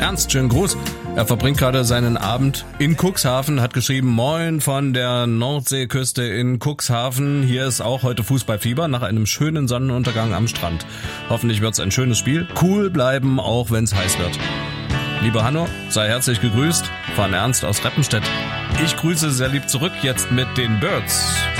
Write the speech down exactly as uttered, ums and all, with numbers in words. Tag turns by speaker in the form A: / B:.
A: Ernst, schönen Gruß. Er verbringt gerade seinen Abend in Cuxhaven, hat geschrieben, moin von der Nordseeküste in Cuxhaven. Hier ist auch heute Fußballfieber nach einem schönen Sonnenuntergang am Strand. Hoffentlich wird's ein schönes Spiel. Cool bleiben, auch wenn's heiß wird. Liebe Hanno, sei herzlich gegrüßt von Ernst aus Reppenstedt. Ich grüße sehr lieb zurück, jetzt mit den Birds.